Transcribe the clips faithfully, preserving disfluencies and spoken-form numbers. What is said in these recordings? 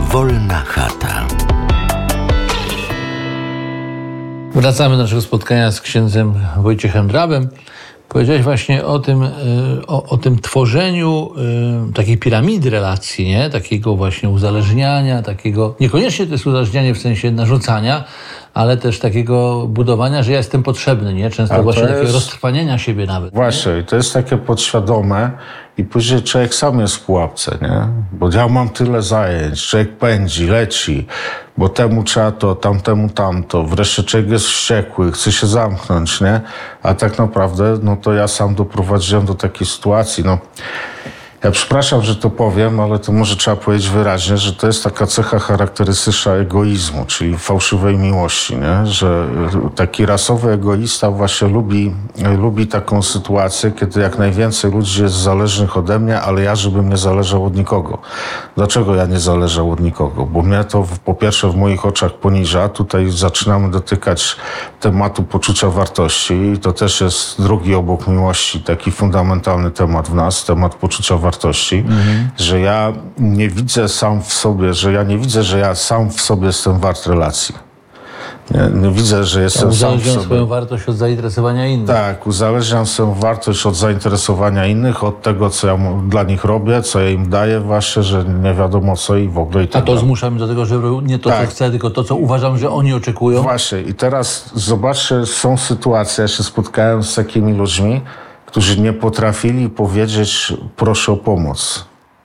Wolna chata. Wracamy do naszego spotkania z księdzem Wojciechem Drabem. Powiedziałeś właśnie o tym, o, o tym tworzeniu y, takiej piramidy relacji, nie? Takiego właśnie uzależniania, takiego, niekoniecznie to jest uzależnianie w sensie narzucania, ale też takiego budowania, że ja jestem potrzebny, nie? Często A właśnie jest... takiego roztrwanienia siebie nawet. Właśnie, i to jest takie podświadome i później człowiek sam jest w pułapce, nie? Bo ja mam tyle zajęć, człowiek pędzi, leci, bo temu trzeba to, tamtemu tamto, wreszcie człowiek jest wściekły, chce się zamknąć, nie? A tak naprawdę, no to ja sam doprowadziłem do takiej sytuacji, no. Ja przepraszam, że to powiem, ale to może trzeba powiedzieć wyraźnie, że to jest taka cecha charakterystyczna egoizmu, czyli fałszywej miłości, nie? Że taki rasowy egoista właśnie lubi, lubi taką sytuację, kiedy jak najwięcej ludzi jest zależnych ode mnie, ale ja, żebym nie zależał od nikogo. Dlaczego ja nie zależał od nikogo? Bo mnie to po pierwsze w moich oczach poniża. Tutaj zaczynamy dotykać tematu poczucia wartości i to też jest drugi obok miłości, taki fundamentalny temat w nas, temat poczucia wartości. wartości, mhm. że ja nie widzę sam w sobie, że ja nie widzę, że ja sam w sobie jestem wart relacji. Nie, nie widzę, że jestem ja sam w sobie. Uzależniam swoją wartość od zainteresowania innych. Tak, uzależniam swoją wartość od zainteresowania innych, od tego, co ja dla nich robię, co ja im daję właśnie, że nie wiadomo co i w ogóle i tak A to zmusza mnie do tego, żeby nie to, tak. co chcę, tylko to, co uważam, że oni oczekują. Właśnie i teraz zobaczcie, są sytuacje, ja się spotkałem z takimi ludźmi, którzy nie potrafili powiedzieć proszę o pomoc.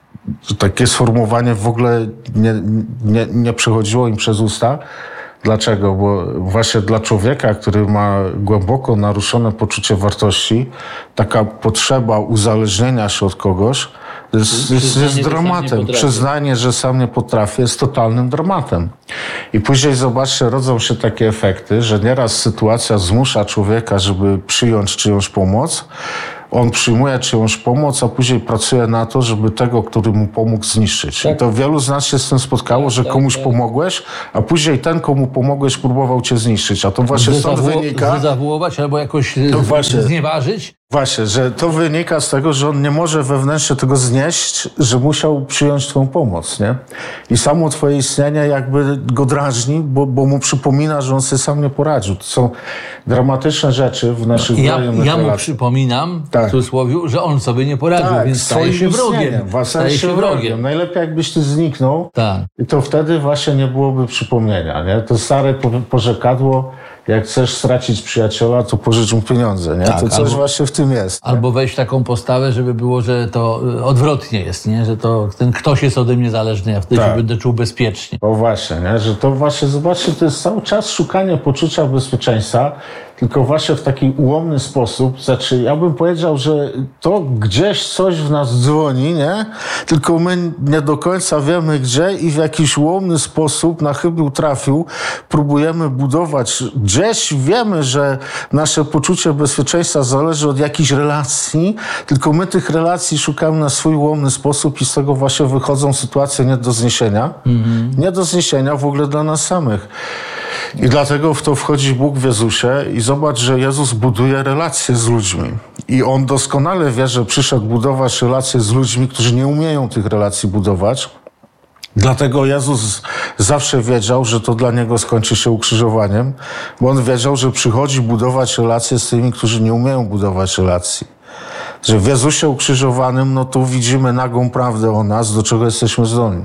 Takie sformułowanie w ogóle nie, nie, nie przechodziło im przez usta. Dlaczego? Bo właśnie dla człowieka, który ma głęboko naruszone poczucie wartości, taka potrzeba uzależnienia się od kogoś jest, jest, jest dramatem. Przyznanie, że sam nie potrafi, jest totalnym dramatem. I później zobaczcie, rodzą się takie efekty, że nieraz sytuacja zmusza człowieka, żeby przyjąć czyjąś pomoc. On przyjmuje czyjąś pomoc, a później pracuje na to, żeby tego, który mu pomógł, zniszczyć. Tak. I to wielu z nas się z tym spotkało, tak, że komuś tak, pomogłeś, a później ten, komu pomogłeś, próbował cię zniszczyć. A to właśnie stąd wynika... Zdezawuować albo jakoś to właśnie, znieważyć? Właśnie, że to wynika z tego, że on nie może wewnętrznie tego znieść, że musiał przyjąć twoją pomoc, nie? I samo twoje istnienie jakby go drażni, bo, bo mu przypomina, że on sobie sam nie poradził. To są dramatyczne rzeczy w naszych Ja, ja mu relacjach. przypominam, tak. w cudzysłowie, że on sobie nie poradził, tak, więc staje się wrogiem. Staje się wrogiem. wrogiem. Najlepiej jakbyś ty zniknął, tak. i to wtedy właśnie nie byłoby przypomnienia, nie? To stare porzekadło, jak chcesz stracić przyjaciela, to pożycz mu pieniądze, nie? Tak, to coś albo, właśnie w tym jest. Nie? Albo wejść w taką postawę, żeby było, że to odwrotnie jest, nie? Że to ten ktoś jest ode mnie zależny, ja wtedy tak. się będę czuł bezpiecznie. O właśnie, nie? Że to właśnie, zobaczcie, to jest cały czas szukanie poczucia bezpieczeństwa, tylko właśnie w taki ułomny sposób. Znaczy, ja bym powiedział, że to gdzieś coś w nas dzwoni, nie? Tylko my nie do końca wiemy gdzie i w jakiś ułomny sposób, na chybił trafił, próbujemy budować. Gdzieś wiemy, że nasze poczucie bezpieczeństwa zależy od jakichś relacji, tylko my tych relacji szukamy na swój ułomny sposób i z tego właśnie wychodzą sytuacje nie do zniesienia. Mm-hmm. Nie do zniesienia w ogóle dla nas samych. I dlatego w to wchodzi Bóg w Jezusie i zobacz, że Jezus buduje relacje z ludźmi. I On doskonale wie, że przyszedł budować relacje z ludźmi, którzy nie umieją tych relacji budować. Dlatego Jezus zawsze wiedział, że to dla Niego skończy się ukrzyżowaniem, bo On wiedział, że przychodzi budować relacje z tymi, którzy nie umieją budować relacji. Że w Jezusie ukrzyżowanym, no tu widzimy nagą prawdę o nas, do czego jesteśmy zdolni.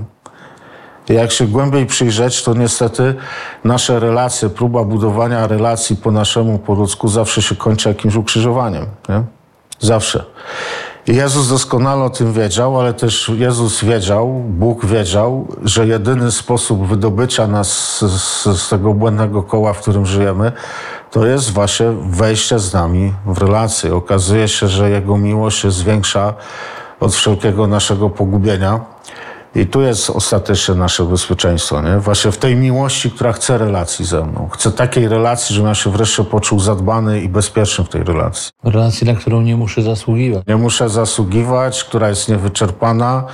I jak się głębiej przyjrzeć, to niestety nasze relacje, próba budowania relacji po naszemu, po ludzku zawsze się kończy jakimś ukrzyżowaniem. Nie? Zawsze. I Jezus doskonale o tym wiedział, ale też Jezus wiedział, Bóg wiedział, że jedyny sposób wydobycia nas z, z tego błędnego koła, w którym żyjemy, to jest właśnie wejście z nami w relacje. Okazuje się, że Jego miłość jest większa od wszelkiego naszego pogubienia. I tu jest ostatecznie nasze bezpieczeństwo, nie? Właśnie w tej miłości, która chce relacji ze mną. Chce takiej relacji, żebym ja się wreszcie poczuł zadbany i bezpieczny w tej relacji. Relacji, na którą nie muszę zasługiwać. Nie muszę zasługiwać, która jest niewyczerpana,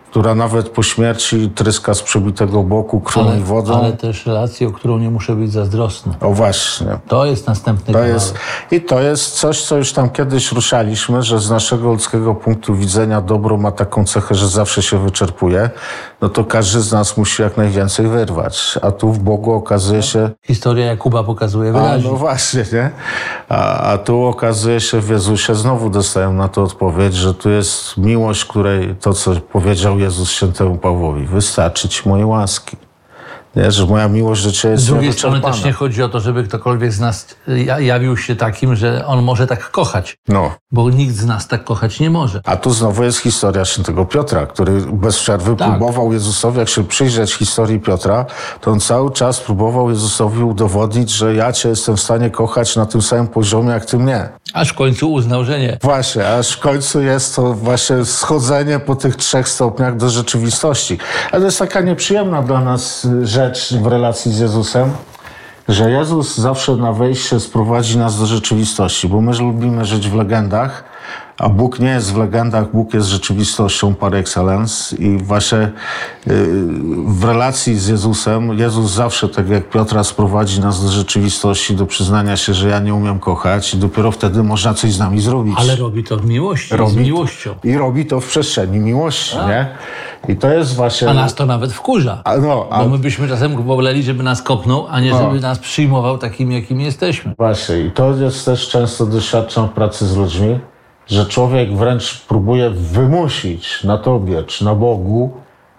która nawet po śmierci tryska z przebitego boku krwią ale, i wodą. Ale też relację, o którą nie muszę być zazdrosny. O właśnie. To jest następny To kawałek. jest, I to jest coś, co już tam kiedyś ruszaliśmy, że z naszego ludzkiego punktu widzenia dobro ma taką cechę, że zawsze się wyczerpuje. No to każdy z nas musi jak najwięcej wyrwać. A tu w Bogu okazuje się... Historia Jakuba pokazuje A, wyraźnie. no właśnie, nie? A, a tu okazuje się w Jezusie, znowu dostaję na to odpowiedź, że tu jest miłość, której to, co powiedział Jezus świętemu Pawłowi, wystarczy ci mojej łaski. Nie, że moja miłość do Ciebie jest Z drugiej strony niewyczerpana. też nie chodzi o to, żeby ktokolwiek z nas jawił się takim, że on może tak kochać. No. Bo nikt z nas tak kochać nie może. A tu znowu jest historia świętego Piotra, który bez przerwy Tak. próbował Jezusowi, jak się przyjrzeć historii Piotra, to on cały czas próbował Jezusowi udowodnić, że ja Cię jestem w stanie kochać na tym samym poziomie, jak Ty mnie. Aż w końcu uznał, że nie. Właśnie, aż w końcu jest to właśnie schodzenie po tych trzech stopniach do rzeczywistości. Ale to jest taka nieprzyjemna dla nas rzecz w relacji z Jezusem, że Jezus zawsze na wejście sprowadzi nas do rzeczywistości, bo my lubimy żyć w legendach, a Bóg nie jest w legendach, Bóg jest rzeczywistością par excellence i właśnie yy, w relacji z Jezusem, Jezus zawsze, tak jak Piotra, sprowadzi nas do rzeczywistości, do przyznania się, że ja nie umiem kochać i dopiero wtedy można coś z nami zrobić. Ale robi to w miłości, Robi z to- miłością. I robi to w przestrzeni miłości, nie? I to jest właśnie... A nas to nawet wkurza. A no, a Bo my byśmy czasem woleli, żeby nas kopnął, a nie żeby nas przyjmował takimi, jakimi jesteśmy. właśnie, i to jest też często doświadczam w pracy z ludźmi, że człowiek wręcz próbuje wymusić na tobie czy na Bogu,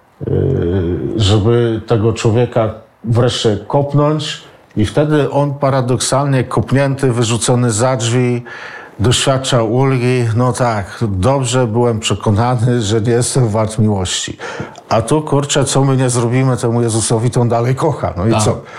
yy, żeby tego człowieka wreszcie kopnąć i wtedy on paradoksalnie kopnięty, wyrzucony za drzwi, doświadcza ulgi. No tak, dobrze byłem przekonany, że nie jestem wart miłości. A tu, kurczę, co my nie zrobimy temu Jezusowi, to on dalej kocha. No i Tak. co?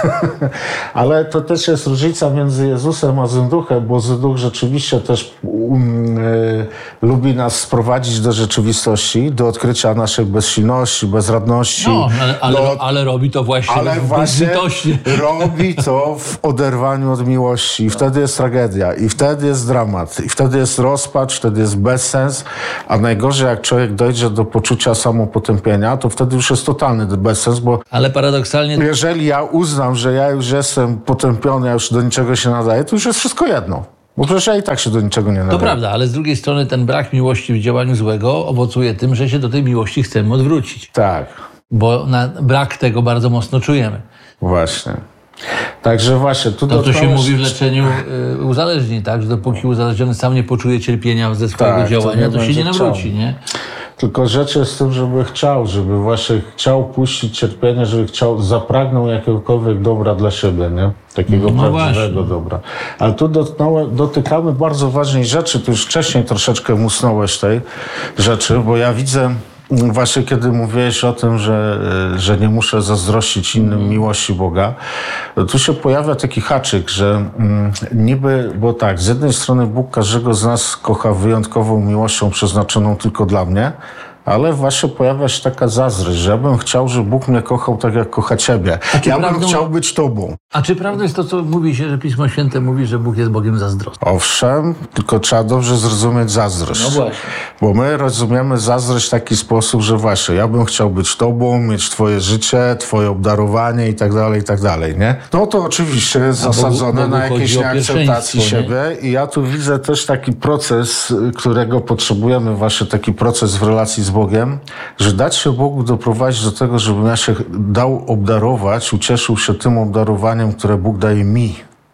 Ale to też jest różnica między Jezusem a złym duchem, bo zły duch rzeczywiście też um, y, lubi nas sprowadzić do rzeczywistości, do odkrycia naszej bezsilności, bezradności. No, ale, ale, do, ale robi to właśnie ale w właśnie bezlitośnie. robi to w oderwaniu od miłości. I wtedy jest tragedia, i wtedy jest dramat, i wtedy jest rozpacz, wtedy jest bezsens, a najgorzej jak człowiek dojdzie do poczucia samopotępienia, to wtedy już jest totalny bezsens, bo Ale paradoksalnie jeżeli ja uznam, że ja już jestem potępiony, ja już do niczego się nadaję, to już jest wszystko jedno. Bo przecież ja i tak się do niczego nie nadaję. to prawda, ale z drugiej strony ten brak miłości w działaniu złego owocuje tym, że się do tej miłości chcemy odwrócić. Tak, Bo na brak tego bardzo mocno czujemy. właśnie. Także właśnie, tu To, co się dotknąłeś- mówi w leczeniu y, uzależnień, tak? Że dopóki uzależniony sam nie poczuje cierpienia ze swojego Tak, to działania, nie to, się będzie nie nawróci, chciał. nie? Tylko rzecz jest w tym, żeby chciał, żeby właśnie chciał puścić cierpienie, żeby chciał, zapragnął jakiegokolwiek dobra dla siebie, nie? Takiego No prawdziwego właśnie. dobra. Ale tu dotknąłe, dotykamy bardzo ważnej rzeczy, tu już wcześniej troszeczkę musnąłeś tej rzeczy, bo ja widzę właśnie, kiedy mówiłeś o tym, że, że nie muszę zazdrościć innym miłości Boga, tu się pojawia taki haczyk, że mm, niby, bo tak, z jednej strony Bóg każdego z nas kocha wyjątkową miłością przeznaczoną tylko dla mnie, ale właśnie pojawia się taka zazdrość, że ja bym chciał, żeby Bóg mnie kochał tak, jak kocha Ciebie. czy Ja bym prawdą- chciał być Tobą. A czy prawdą jest to, co mówi się, że Pismo Święte mówi, że Bóg jest Bogiem zazdrosnym? Owszem, tylko trzeba dobrze zrozumieć zazdrość. No właśnie. Bo my rozumiemy zazdrość w taki sposób, że właśnie ja bym chciał być Tobą, mieć Twoje życie, Twoje obdarowanie i tak dalej, i tak dalej, nie? No to oczywiście jest Bogu- zasadzone Bogu na chodzi jakiejś o nieakceptacji pierwszeństwo, nie? siebie i ja tu widzę też taki proces, którego potrzebujemy, właśnie taki proces w relacji z Bogiem, że dać się Bogu doprowadzić do tego, żebym ja się dał obdarować, ucieszył się tym obdarowaniem, które Bóg daje mi.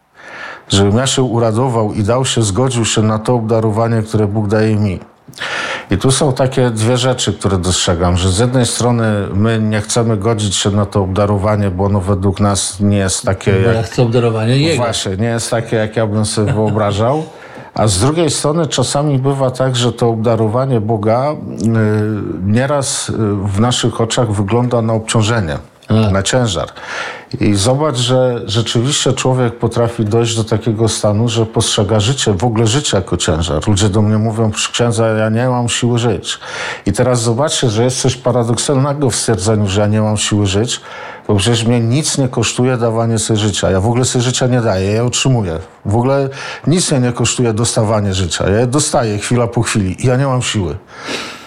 Żebym ja się uradował i dał się, zgodził się na to obdarowanie, które Bóg daje mi. I tu są takie dwie rzeczy, które dostrzegam, że z jednej strony my nie chcemy godzić się na to obdarowanie, bo ono według nas nie jest takie, Bo ja jak, chcę obdarowania Jego. właśnie, nie jest takie, jak ja bym sobie wyobrażał. A z drugiej strony czasami bywa tak, że to obdarowanie Boga y, nieraz y, w naszych oczach wygląda na obciążenie, A. na ciężar. I zobacz, że rzeczywiście człowiek potrafi dojść do takiego stanu, że postrzega życie, w ogóle życie jako ciężar. Ludzie do mnie mówią, przy księdza, ja nie mam siły żyć. I teraz zobaczcie, że jest coś paradoksalnego w stwierdzeniu, że ja nie mam siły żyć, bo przecież mnie nic nie kosztuje dawanie sobie życia. Ja w ogóle sobie życia nie daję, ja otrzymuję. W ogóle nic mnie nie kosztuje dostawanie życia. Ja je dostaję chwila po chwili i ja nie mam siły.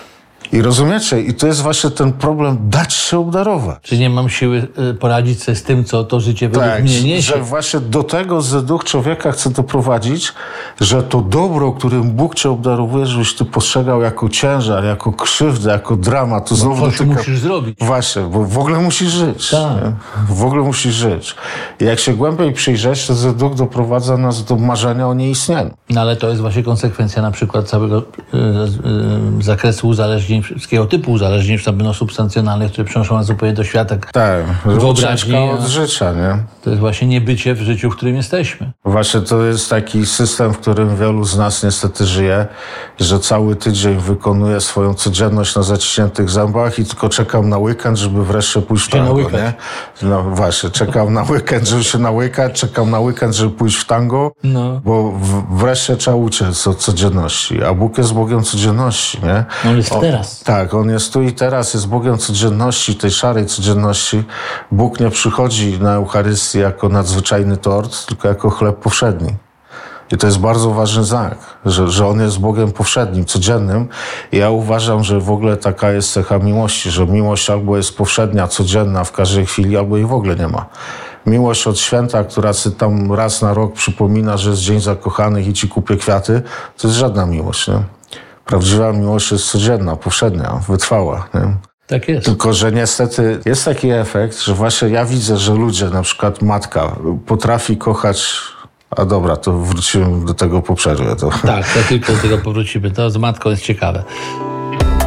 I rozumiecie? I to jest właśnie ten problem, dać się obdarować. Czy nie mam siły poradzić sobie z tym, co to życie według tak, mnie niesie? Że właśnie do tego, że duch człowieka chce doprowadzić, że to dobro, którym Bóg cię obdarowuje, żebyś ty postrzegał jako ciężar, jako krzywdę, jako dramat. To bo znowu coś dotyka... musisz zrobić. Właśnie, bo w ogóle musisz żyć. Tak. Nie? W ogóle musisz żyć. I jak się głębiej przyjrzeć, to że duch doprowadza nas do marzenia o nieistnieniu. No ale to jest właśnie konsekwencja na przykład całego y, y, zakresu uzależnień, wszystkiego typu uzależnień, no, substancjonalnych, które przenoszą nas zupełnie do świata. Tak, wyobraźni od życia, nie? To jest właśnie niebycie w życiu, w którym jesteśmy. Właśnie to jest taki system, w którym wielu z nas niestety żyje, że cały tydzień wykonuje swoją codzienność na zaciśniętych zębach i tylko czekam na weekend, żeby wreszcie pójść w tango, nie? No właśnie, czekam na weekend, żeby się nałykać, czekam na weekend, żeby pójść w tango, no. bo w, wreszcie trzeba uciec od codzienności. A Bóg jest Bogiem codzienności, nie? On jest o, teraz. Tak, On jest tu i teraz, jest Bogiem codzienności, tej szarej codzienności. Bóg nie przychodzi na Eucharystię jako nadzwyczajny tort, tylko jako chleb powszedni. I to jest bardzo ważny znak, że, że On jest Bogiem powszednim, codziennym. I ja uważam, że w ogóle taka jest cecha miłości, że miłość albo jest powszednia, codzienna w każdej chwili, albo jej w ogóle nie ma. Miłość od święta, która sobie tam raz na rok przypomina, że jest Dzień Zakochanych i ci kupię kwiaty, to jest żadna miłość, nie? Prawdziwa miłość jest codzienna, powszednia, wytrwała, nie? Tak jest. Tylko, że niestety jest taki efekt, że właśnie ja widzę, że ludzie, na przykład matka, potrafi kochać... A dobra, to wrócimy do tego po przerwie. To... Tak, to tylko do tego powrócimy. To z matką jest ciekawe.